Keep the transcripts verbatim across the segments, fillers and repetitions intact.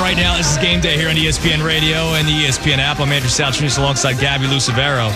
right now. This is Game Day here on E S P N Radio and the E S P N app. I'm Andrew Salchinis alongside Gabby Lucevero.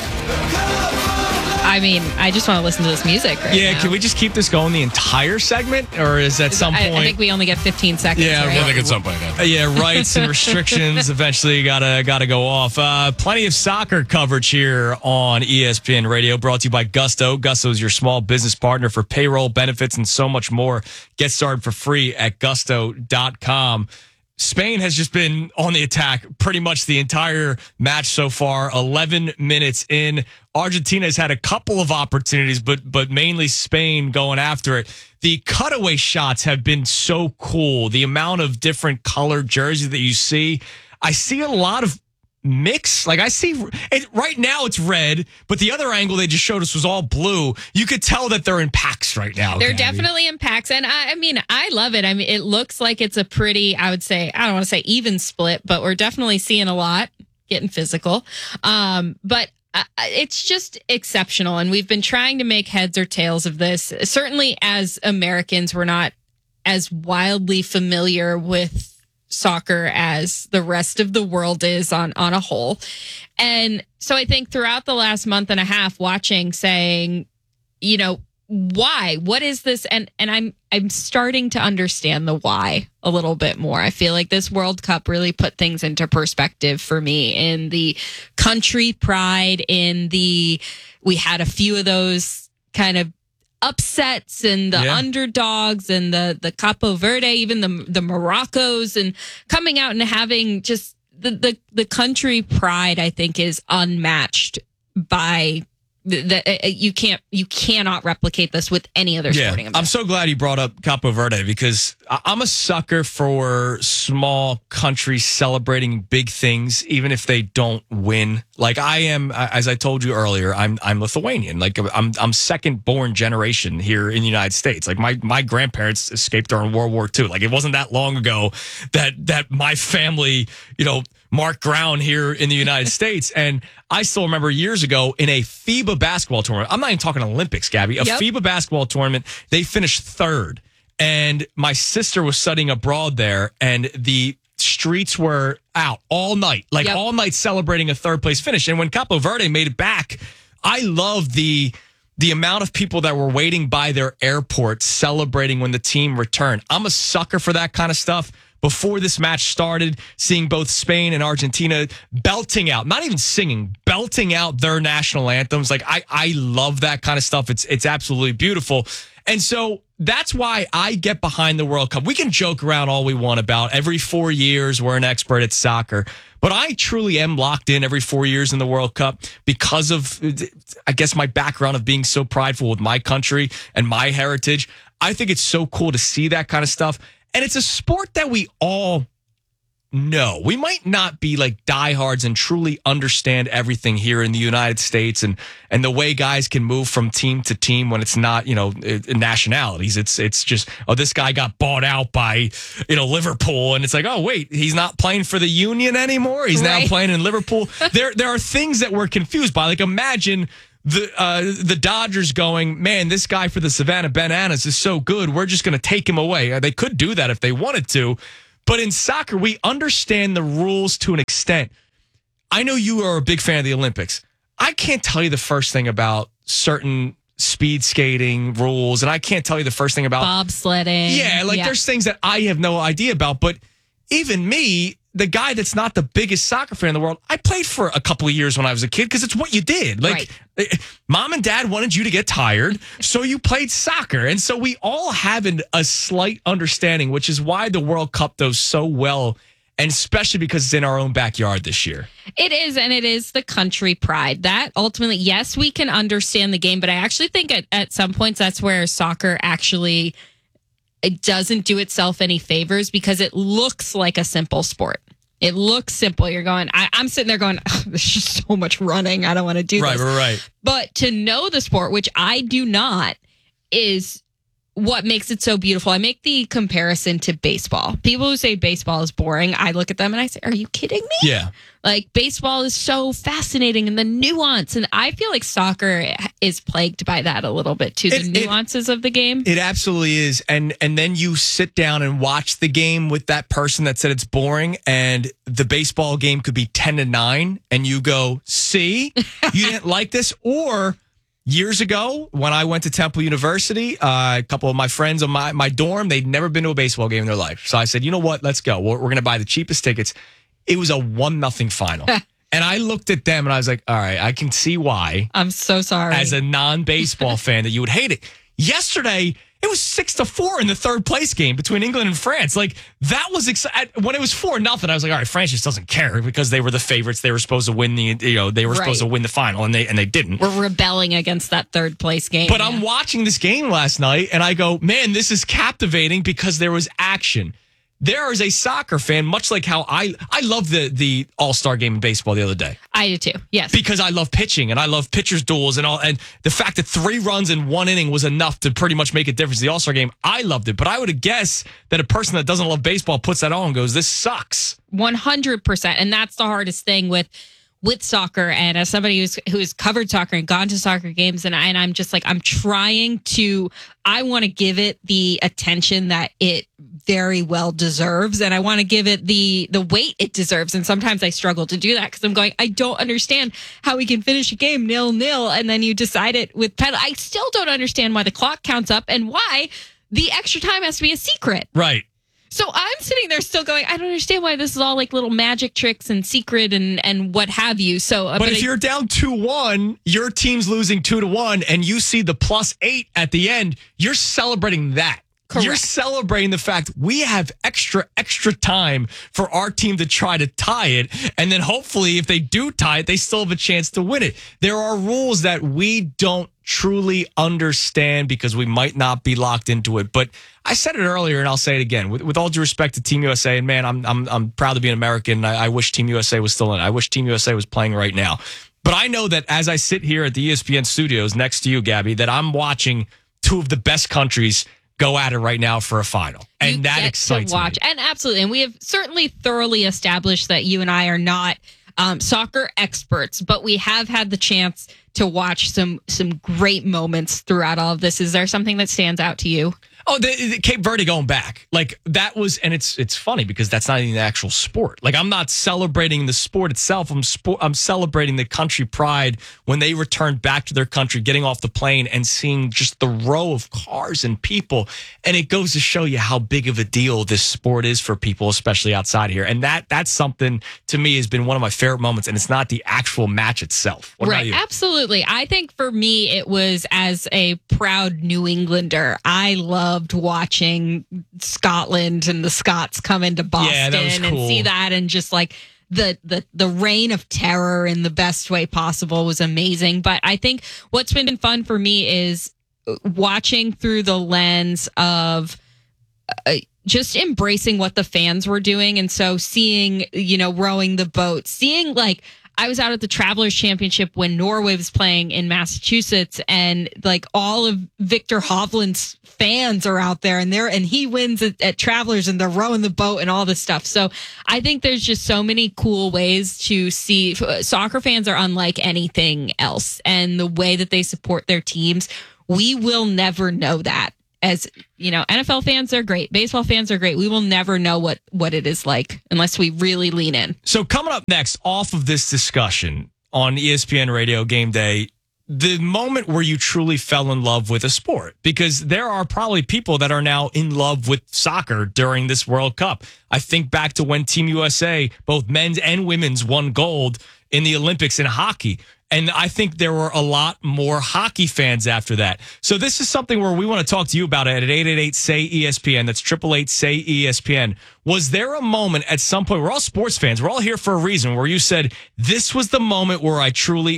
I mean, I just want to listen to this music right Yeah, now. can we just keep this going the entire segment? Or is at some I, point... I think we only get fifteen seconds, Yeah, right? I think at some point. Uh, yeah, rights and restrictions eventually gotta gotta go off. Uh, plenty of soccer coverage here on E S P N Radio, brought to you by Gusto. Gusto is your small business partner for payroll, benefits, and so much more. Get started for free at gusto dot com. Spain has just been on the attack pretty much the entire match so far. eleven minutes in. Argentina has had a couple of opportunities, but but mainly Spain going after it. The cutaway shots have been so cool. The amount of different colored jerseys that you see. I see a lot of mix. Like I see it right now it's red, but the other angle they just showed us was all blue. You could tell that they're in packs right now. They're Gabby. definitely in packs. And I, I mean, I love it. I mean, it looks like it's a pretty, I would say, I don't want to say even split, but we're definitely seeing a lot getting physical. Um, but uh, it's just exceptional. And we've been trying to make heads or tails of this. Certainly as Americans, we're not as wildly familiar with soccer as the rest of the world is on, on a whole. And so I think throughout the last month and a half watching, saying, you know, why? What is this? And and I'm I'm starting to understand the why a little bit more. I feel like this World Cup really put things into perspective for me in the country pride, in the we had a few of those kind of upsets and the Yeah. underdogs and the the Capo Verde, even the the Moroccos, and coming out and having just the the, the country pride, I think, is unmatched by the, the you can't you cannot replicate this with any other Yeah, sporting event. I'm so glad you brought up Capo Verde because I- I'm a sucker for small countries celebrating big things, even if they don't win. Like I am, as I told you earlier, I'm I'm Lithuanian. Like I'm I'm second born generation here in the United States. Like my my grandparents escaped during World War Two. Like it wasn't that long ago that that my family, you know, marked ground here in the United States. And I still remember years ago in a FIBA basketball tournament. I'm not even talking Olympics, Gabby. A Yep. FIBA basketball tournament. They finished third. And my sister was studying abroad there, and the streets were out all night, like Yep. all night celebrating a third place finish. And when Capo Verde made it back, I loved the the amount of people that were waiting by their airport celebrating when the team returned. I'm a sucker for that kind of stuff. Before this match started, seeing both Spain and Argentina belting out, not even singing, belting out their national anthems. Like I, I love that kind of stuff. It's it's absolutely beautiful. And so that's why I get behind the World Cup. We can joke around all we want about every four years we're an expert at soccer. But I truly am locked in every four years in the World Cup because of, I guess, my background of being so prideful with my country and my heritage. I think it's so cool to see that kind of stuff. And it's a sport that we all know. We might not be like diehards and truly understand everything here in the United States and and the way guys can move from team to team when it's not, you know, nationalities. It's it's just, oh, this guy got bought out by, you know, Liverpool. And it's like, oh, wait, he's not playing for the Union anymore. He's Right. now playing in Liverpool. there there are things that we're confused by. Like imagine the uh, the Dodgers going, man, this guy for the Savannah Bananas is so good. We're just going to take him away. They could do that if they wanted to. But in soccer, we understand the rules to an extent. I know you are a big fan of the Olympics. I can't tell you the first thing about certain speed skating rules, and I can't tell you the first thing about bobsledding. Yeah, like there's things that I have no idea about. But even me, the guy that's not the biggest soccer fan in the world, I played for a couple of years when I was a kid because it's what you did. Like, right. Mom and dad wanted you to get tired, so you played soccer. And so we all have an, a slight understanding, which is why the World Cup does so well, and especially because it's in our own backyard this year. It is, and it is the country pride. That ultimately, yes, we can understand the game, but I actually think at, at some points that's where soccer actually it doesn't do itself any favors because it looks like a simple sport. It looks simple. You're going, I, I'm sitting there going, oh, there's just so much running. I don't want to do right, this. Right, right. But to know the sport, which I do not, is what makes it so beautiful. I make the comparison to baseball. People who say baseball is boring, I look at them and I say, are you kidding me? Yeah. Like, baseball is so fascinating and the nuance. And I feel like soccer is plagued by that a little bit too, the It- it- nuances of the game. It absolutely is. And and then you sit down and watch the game with that person that said it's boring, and the baseball game could be ten to nine, and you go, see, you didn't like this? Or years ago, when I went to Temple University, uh, a couple of my friends on my, my dorm, they'd never been to a baseball game in their life. So I said, you know what? Let's go. We're, we're going to buy the cheapest tickets. It was a one nothing final. And I looked at them and I was like, all right, I can see why, I'm so sorry. as a non-baseball fan, that you would hate it. Yesterday, it was six to four in the third place game between England and France. Like, that was exciting. When it was four nothing, I was like, all right, France just doesn't care because they were the favorites. They were supposed to win the, you know, they were supposed Right. to win the final, and they and they didn't. We're rebelling against that third place game. But yeah. I'm watching this game last night, and I go, man, this is captivating because there was action. There is a soccer fan, much like how I I love the the All-Star game in baseball the other day I do too. Yes. because I love pitching and I love pitchers duels and all, and the fact that three runs in one inning was enough to pretty much make a difference in the All-Star game. I loved it, but I would have guessed that a person that doesn't love baseball puts that on and goes, this sucks. one hundred percent. And that's the hardest thing with with soccer. And as somebody who's who's covered soccer and gone to soccer games, and, I, and I'm just like, I'm trying to, I want to give it the attention that it very well deserves. And I want to give it the the weight it deserves. And sometimes I struggle to do that because I'm going, I don't understand how we can finish a game nil nil. And then you decide it with penalty. I still don't understand why the clock counts up and why the extra time has to be a secret. Right. So I'm sitting there still going, I don't understand why this is all like little magic tricks and secret and, and what have you. So, uh, But, if I- you're down two one, your team's losing two to one, and you see the plus eight at the end, you're celebrating that. Correct. You're celebrating the fact we have extra, extra time for our team to try to tie it. And then hopefully, if they do tie it, they still have a chance to win it. There are rules that we don't truly understand because we might not be locked into it. But I said it earlier, and I'll say it again. With, with all due respect to Team U S A, and man, I'm I'm I'm proud to be an American. I, I wish Team U S A was still in it. I wish Team U S A was playing right now. But I know that as I sit here at the E S P N studios next to you, Gabby, that I'm watching two of the best countries go at it right now for a final. And you that get excites to watch. me. And absolutely. And we have certainly thoroughly established that you and I are not um, soccer experts, but we have had the chance to watch some some great moments throughout all of this. Is there something that stands out to you? Oh, the, the Cape Verde going back. Like that was, and it's it's funny because that's not even the actual sport. Like I'm not celebrating the sport itself. I'm sport, I'm celebrating the country pride when they returned back to their country, getting off the plane and seeing just the row of cars and people. And it goes to show you how big of a deal this sport is for people, especially outside here. And that that's something to me has been one of my favorite moments. And it's not the actual match itself. What about Right. you? Absolutely. I think for me, it was as a proud New Englander, I loved watching Scotland and the Scots come into Boston Yeah, that was and cool. see that, and just like the, the the reign of terror in the best way possible was amazing. But I think what's been fun for me is watching through the lens of uh, just embracing what the fans were doing. And so seeing, you know, rowing the boat, seeing like, I was out at the Travelers Championship when Norway was playing in Massachusetts, and like all of Victor Hovland's fans are out there, and they're and he wins at, at Travelers, and they're rowing the boat and all this stuff. So I think there's just so many cool ways to see. Soccer fans are unlike anything else, and the way that they support their teams, we will never know that. As you know, N F L fans are great. Baseball fans are great. We will never know what, what it is like unless we really lean in. So coming up next, off of this discussion on E S P N Radio Game Day, the moment where you truly fell in love with a sport, because there are probably people that are now in love with soccer during this World Cup. I think back to when Team U S A, both men's and women's, won gold in the Olympics in hockey. And I think there were a lot more hockey fans after that. So this is something where we want to talk to you about it at eight eight eight, S A Y, E S P N. That's eight eight eight, S A Y, E S P N. Was there a moment at some point, we're all sports fans, we're all here for a reason, where you said, this was the moment where I truly